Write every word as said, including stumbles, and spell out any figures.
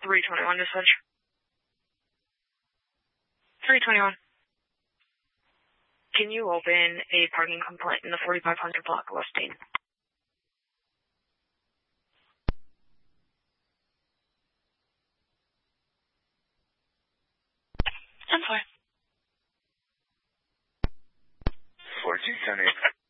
three twenty-one dispatch. three twenty-one. Can you open a parking complaint in the forty-five hundred block of Westing? ten four. four two seven eight.